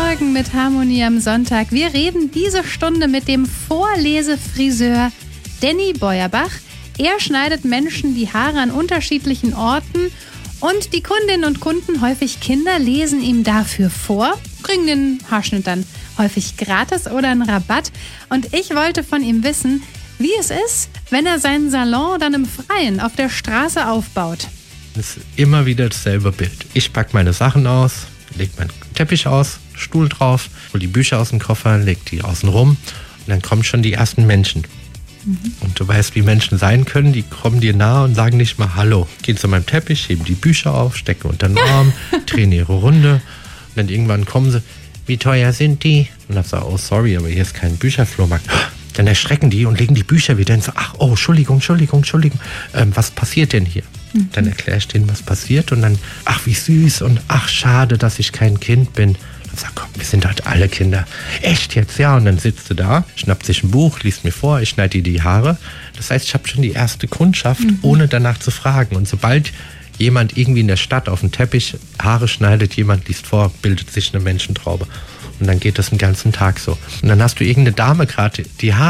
Morgen mit Harmonie am Sonntag. Wir reden diese Stunde mit dem Vorlesefriseur Danny Beuerbach. Er schneidet Menschen die Haare an unterschiedlichen Orten und die Kundinnen und Kunden, häufig Kinder, lesen ihm dafür vor, kriegen den Haarschnitt dann häufig gratis oder einen Rabatt. Und ich wollte von ihm wissen, wie es ist, wenn er seinen Salon dann im Freien auf der Straße aufbaut. Es ist immer wieder dasselbe Bild. Ich packe meine Sachen aus, lege meinen Teppich aus, Stuhl drauf, hole die Bücher aus dem Koffer, lege die außen rum und dann kommen schon die ersten Menschen. Und du weißt, wie Menschen sein können, die kommen dir nahe und sagen nicht mal Hallo. Gehen zu meinem Teppich, heben die Bücher auf, stecken unter den Arm, drehen ihre Runde und dann irgendwann kommen sie, wie teuer sind die? Und dann sage ich, oh sorry, aber hier ist kein Bücherflohmarkt. Dann erschrecken die und legen die Bücher wieder und sagen, ach, oh, Entschuldigung, was passiert denn hier? Dann erkläre ich denen, was passiert und dann, ach, wie süß und ach, schade, dass ich kein Kind bin. Dann sag, komm, wir sind halt alle Kinder. Echt jetzt? Ja, und dann sitzt du da, schnappt sich ein Buch, liest mir vor, ich schneide dir die Haare. Das heißt, ich habe schon die erste Kundschaft, ohne danach zu fragen. Und sobald jemand irgendwie in der Stadt auf dem Teppich Haare schneidet, jemand liest vor, bildet sich eine Menschentraube. Und dann geht das den ganzen Tag so. Und dann hast du irgendeine Dame gerade die Haare